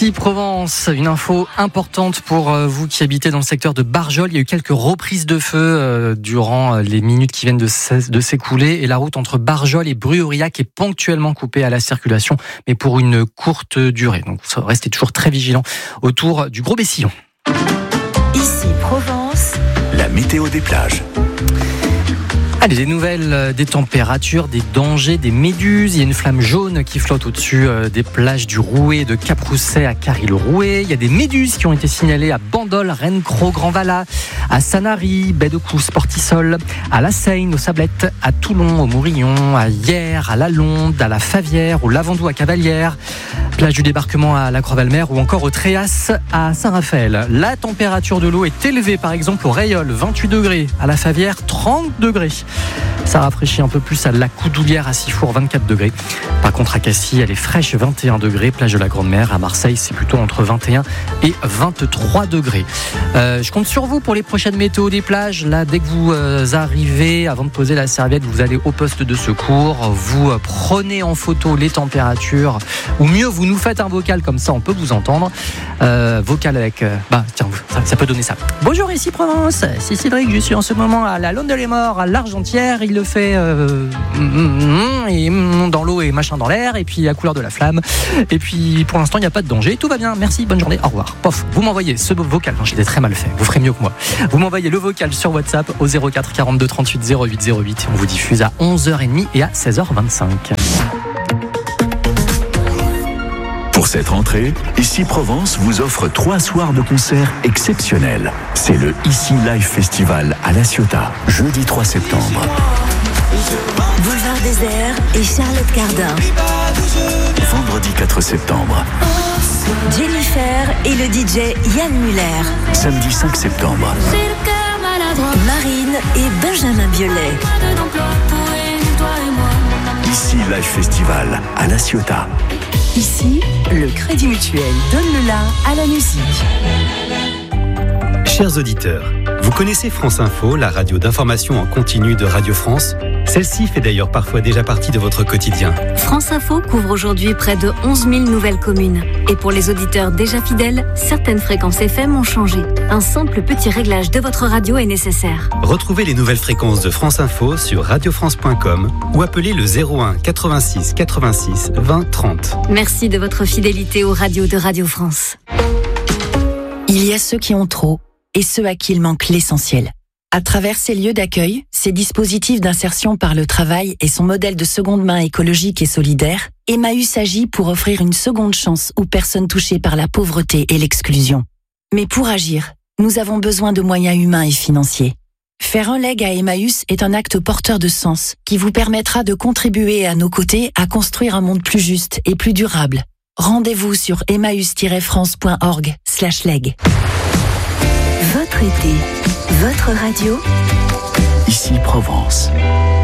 Ici Provence, une info importante pour vous qui habitez dans le secteur de Barjol. Il y a eu quelques reprises de feu durant les minutes qui viennent de s'écouler et la route entre Barjol et Bru-Aurillac est ponctuellement coupée à la circulation, mais pour une courte durée. Donc restez toujours très vigilants autour du Gros Bessillon. Ici Provence, la météo des plages. Allez, des nouvelles des températures, des dangers, des méduses. Il y a une flamme jaune qui flotte au-dessus des plages du Rouet, de Cap-Rousset à Carry-le-Rouet. Il y a des méduses qui ont été signalées à Bandol, Rennes-Cros, Grand-Vala, à Sanary, Baie-de-Cousse, Portissol, à La Seyne, aux Sablettes, à Toulon, au Mourillon, à Hyères, à La Londe, à la Favière, au Lavandou, à Cavalière, plage du Débarquement à la Croix-Valmer ou encore au Tréas à Saint-Raphaël. La température de l'eau est élevée, par exemple au Rayol, 28 degrés, à la Favière, 30 degrés. Ça rafraîchit un peu plus à la Coudoulière, à Sifour, 24 degrés. Par contre, à Cassis, elle est fraîche, 21 degrés. Plage de la Grande Mer, à Marseille, c'est plutôt entre 21 et 23 degrés. Je compte sur vous pour les prochaines météos des plages. Là, dès que vous arrivez, avant de poser la serviette, vous allez au poste de secours. Vous prenez en photo les températures. Ou mieux, vous nous faites un vocal, comme ça, on peut vous entendre. Vocal avec... tiens, ça peut donner ça. Bonjour, ici Provence. C'est Cédric, je suis en ce moment à la Londe de les Morts, à l'Argentière. Il le fait et dans l'eau et machin dans l'air, et puis la couleur de la flamme. Et puis pour l'instant, il n'y a pas de danger. Tout va bien. Merci, bonne journée. Au revoir. Pof, vous m'envoyez ce vocal. Non, j'étais très mal fait. Vous ferez mieux que moi. Vous m'envoyez le vocal sur WhatsApp au 04 42 38 08 08. On vous diffuse à 11h30 et à 16h25. Pour cette rentrée, Ici Provence vous offre 3 soirs de concerts exceptionnels. C'est le Ici Live Festival à La Ciotat, jeudi 3 septembre. Boulevard Désert et Charlotte Cardin. Vendredi 4 septembre. Jennifer et le DJ Yann Muller. Samedi 5 septembre. Marine et Benjamin Biolay. Ici Live Festival à La Ciotat. Ici, le Crédit Mutuel donne le la à la musique. Chers auditeurs, vous connaissez France Info, la radio d'information en continu de Radio France ? Celle-ci fait d'ailleurs parfois déjà partie de votre quotidien. France Info couvre aujourd'hui près de 11 000 nouvelles communes. Et pour les auditeurs déjà fidèles, certaines fréquences FM ont changé. Un simple petit réglage de votre radio est nécessaire. Retrouvez les nouvelles fréquences de France Info sur radiofrance.com ou appelez le 01 86 86 20 30. Merci de votre fidélité aux radios de Radio France. Il y a ceux qui ont trop et ceux à qui il manque l'essentiel. À travers ces lieux d'accueil, ces dispositifs d'insertion par le travail et son modèle de seconde main écologique et solidaire, Emmaüs agit pour offrir une seconde chance aux personnes touchées par la pauvreté et l'exclusion. Mais pour agir, nous avons besoin de moyens humains et financiers. Faire un leg à Emmaüs est un acte porteur de sens qui vous permettra de contribuer à nos côtés à construire un monde plus juste et plus durable. Rendez-vous sur emmaüs-france.org/leg. Votre été, votre radio. Ici Provence.